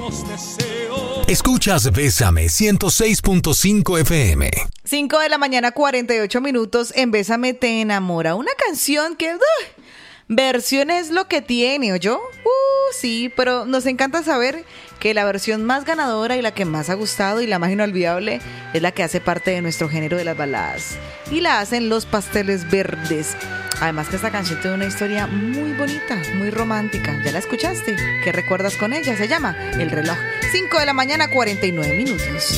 Escuchas Bésame 106.5 FM. 5 de la mañana, 48 minutos. En Bésame te enamora. Una canción que... versión es lo que tiene, ¿oyó? Sí, pero nos encanta saber que la versión más ganadora y la que más ha gustado y la más inolvidable es la que hace parte de nuestro género de las baladas. Y la hacen Los Pasteles Verdes. Además que esta canción tiene una historia muy bonita, muy romántica. ¿Ya la escuchaste? ¿Qué recuerdas con ella? Se llama El Reloj. 5 de la mañana, 49 minutos.